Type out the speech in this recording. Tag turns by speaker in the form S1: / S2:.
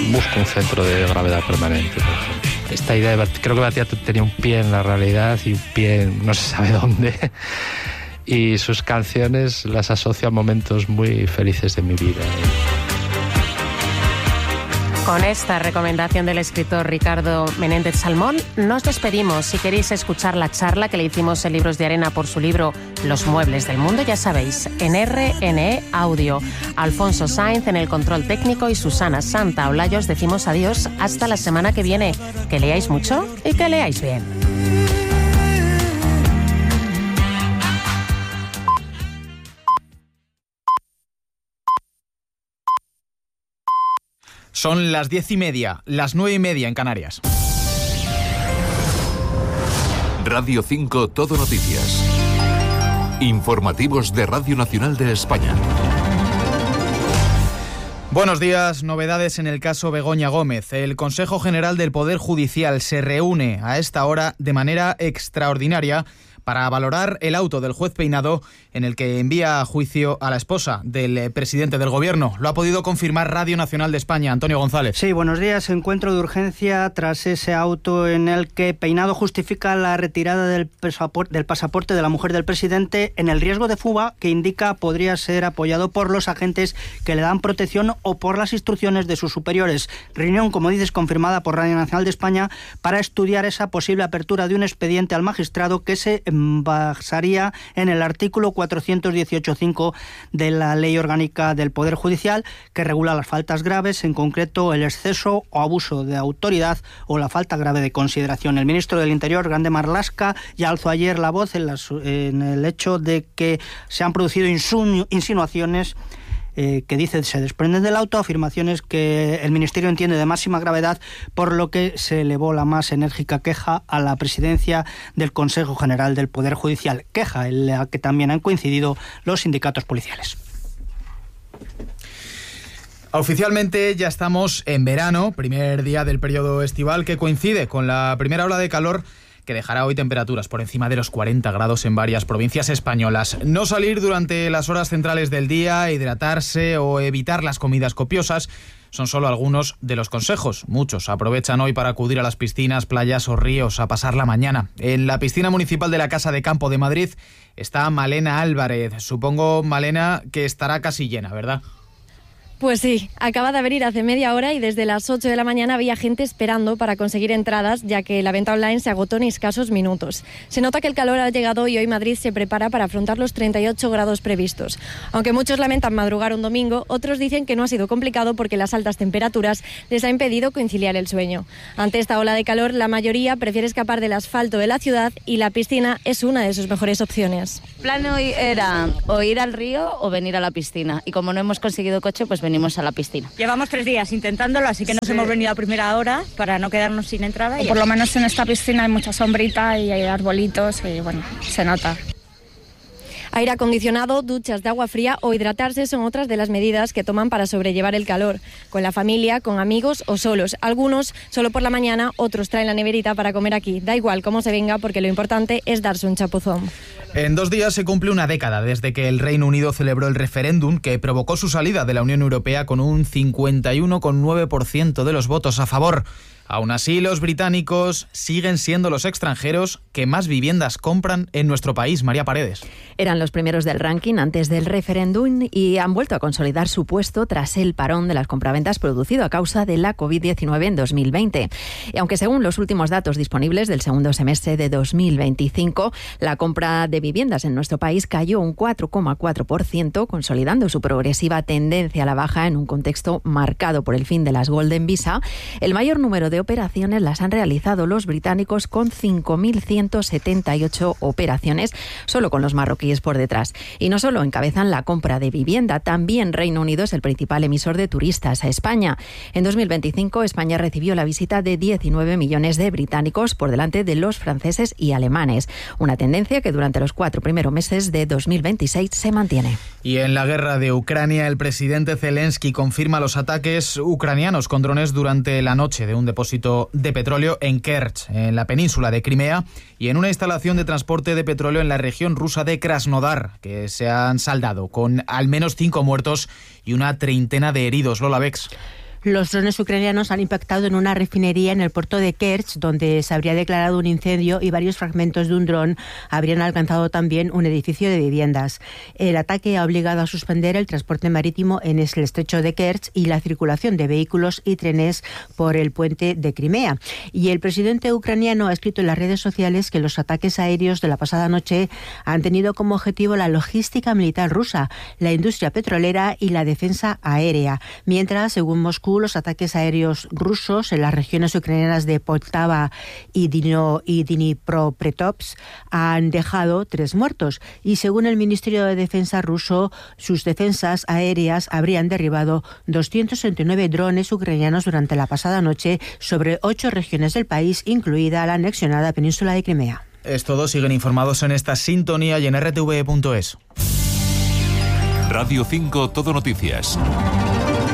S1: busco un centro de gravedad permanente, por ejemplo. Esta idea, creo que Batiato tenía un pie en la realidad y un pie en no se sabe dónde. Y sus canciones las asocio a momentos muy felices de mi vida.
S2: Con esta recomendación del escritor Ricardo Menéndez Salmón, nos despedimos. Si queréis escuchar la charla que le hicimos en Libros de Arena por su libro Los Muebles del Mundo, ya sabéis, en RNE Audio. Alfonso Sainz en el control técnico y Susana Santaolalla os decimos adiós hasta la semana que viene. Que leáis mucho y que leáis bien.
S3: Son las 10:30, las 9:30 en Canarias.
S4: Radio 5 Todo Noticias. Informativos de Radio Nacional de España.
S3: Buenos días. Novedades en el caso Begoña Gómez. El Consejo General del Poder Judicial se reúne a esta hora de manera extraordinaria para valorar el auto del juez Peinado en el que envía a juicio a la esposa del presidente del Gobierno. Lo ha podido confirmar Radio Nacional de España, Antonio González.
S5: Sí, buenos días. Encuentro de urgencia tras ese auto en el que Peinado justifica la retirada del pasaporte de la mujer del presidente en el riesgo de fuga que indica podría ser apoyado por los agentes que le dan protección o por las instrucciones de sus superiores. Reunión, como dices, confirmada por Radio Nacional de España para estudiar esa posible apertura de un expediente al magistrado que se basaría en el artículo 418.5 de la Ley Orgánica del Poder Judicial, que regula las faltas graves, en concreto el exceso o abuso de autoridad o la falta grave de consideración. El ministro del Interior, Grande Marlaska, ya alzó ayer la voz en el hecho de que se han producido insinuaciones que dice se desprenden del auto, afirmaciones que el Ministerio entiende de máxima gravedad, por lo que se elevó la más enérgica queja a la presidencia del Consejo General del Poder Judicial. Queja en la que también han coincidido los sindicatos policiales.
S3: Oficialmente ya estamos en verano, primer día del periodo estival que coincide con la primera ola de calor que dejará hoy temperaturas por encima de los 40 grados en varias provincias españolas. No salir durante las horas centrales del día, hidratarse o evitar las comidas copiosas son solo algunos de los consejos. Muchos aprovechan hoy para acudir a las piscinas, playas o ríos a pasar la mañana. En la piscina municipal de la Casa de Campo de Madrid está Malena Álvarez. Supongo, Malena, que estará casi llena, ¿verdad?
S6: Pues sí, acaba de abrir hace media hora y desde las 8 de la mañana había gente esperando para conseguir entradas, ya que la venta online se agotó en escasos minutos. Se nota que el calor ha llegado y hoy Madrid se prepara para afrontar los 38 grados previstos. Aunque muchos lamentan madrugar un domingo, otros dicen que no ha sido complicado porque las altas temperaturas les ha impedido conciliar el sueño. Ante esta ola de calor, la mayoría prefiere escapar del asfalto de la ciudad y la piscina es una de sus mejores opciones.
S7: El plan hoy era o ir al río o venir a la piscina, y como no hemos conseguido coche, pues venimos a la piscina.
S8: Llevamos 3 días intentándolo, así que nos hemos venido a primera hora para no quedarnos sin entrada.
S9: Por lo menos en esta piscina hay mucha sombrita y hay arbolitos y bueno, se nota.
S6: Aire acondicionado, duchas de agua fría o hidratarse son otras de las medidas que toman para sobrellevar el calor, con la familia, con amigos o solos. Algunos solo por la mañana, otros traen la neverita para comer aquí. Da igual cómo se venga, porque lo importante es darse un chapuzón.
S3: En 2 días se cumple una década desde que el Reino Unido celebró el referéndum que provocó su salida de la Unión Europea con un 51,9% de los votos a favor. Aún así, los británicos siguen siendo los extranjeros que más viviendas compran en nuestro país. María Paredes.
S10: Eran los primeros del ranking antes del referéndum y han vuelto a consolidar su puesto tras el parón de las compraventas producido a causa de la COVID-19 en 2020. Y aunque según los últimos datos disponibles del segundo semestre de 2025, la compra de viviendas en nuestro país cayó un 4,4%, consolidando su progresiva tendencia a la baja en un contexto marcado por el fin de las Golden Visa, el mayor número de operaciones las han realizado los británicos con 5.178 operaciones, solo con los marroquíes por detrás. Y no solo encabezan la compra de vivienda, también Reino Unido es el principal emisor de turistas a España. En 2025, España recibió la visita de 19 millones de británicos por delante de los franceses y alemanes. Una tendencia que durante los 4 primeros meses de 2026 se mantiene.
S3: Y en la guerra de Ucrania, el presidente Zelensky confirma los ataques ucranianos con drones durante la noche de un depósito de petróleo en Kerch, en la península de Crimea, y en una instalación de transporte de petróleo en la región rusa de Krasnodar, que se han saldado con al menos 5 muertos y una treintena de heridos. Lola Bex.
S11: Los drones ucranianos han impactado en una refinería en el puerto de Kerch, donde se habría declarado un incendio y varios fragmentos de un dron habrían alcanzado también un edificio de viviendas. El ataque ha obligado a suspender el transporte marítimo en el estrecho de Kerch y la circulación de vehículos y trenes por el puente de Crimea. Y el presidente ucraniano ha escrito en las redes sociales que los ataques aéreos de la pasada noche han tenido como objetivo la logística militar rusa, la industria petrolera y la defensa aérea. Mientras, según Moscú, los ataques aéreos rusos en las regiones ucranianas de Poltava y Dnipropetrovsk han dejado 3 muertos. Y según el Ministerio de Defensa ruso, sus defensas aéreas habrían derribado 269 drones ucranianos durante la pasada noche sobre 8 regiones del país, incluida la anexionada península de Crimea.
S3: Es todo, siguen informados en esta sintonía y en rtv.es.
S4: Radio 5 Todo Noticias.